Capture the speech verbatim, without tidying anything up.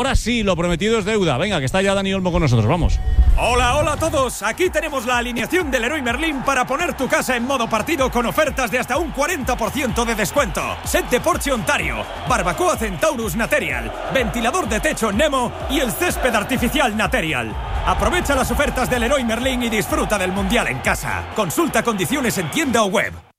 Ahora sí, lo prometido es deuda. Venga, que está ya Dani Olmo con nosotros, vamos. Hola, hola a todos. Aquí tenemos la alineación del Leroy Merlin para poner tu casa en modo partido con ofertas de hasta un cuarenta por ciento de descuento. Set de Porsche Ontario, barbacoa Centaurus Naterial, ventilador de techo Nemo y el césped artificial Naterial. Aprovecha las ofertas del Leroy Merlin y disfruta del Mundial en casa. Consulta condiciones en tienda o web.